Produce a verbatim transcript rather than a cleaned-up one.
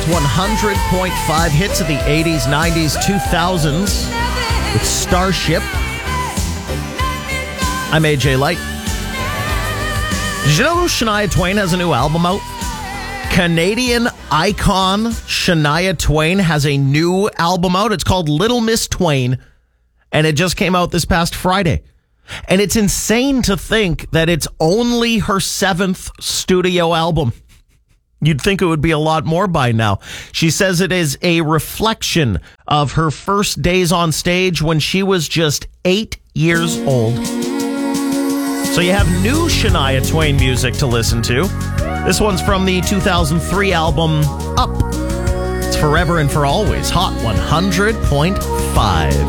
one hundred point five hits of the eighties, nineties, two thousands with Starship. I'm A J Light. Did you know Shania Twain has a new album out? Canadian icon Shania Twain has a new album out. It's called Little Miss Twain, and it just came out this past Friday. And it's insane to think that it's only her seventh studio album. You'd think it would be a lot more by now. She says it is a reflection of her first days on stage when she was just eight years old. So you have new Shania Twain music to listen to. This one's from the two thousand three album Up. It's Forever and for Always, Hot one hundred point five.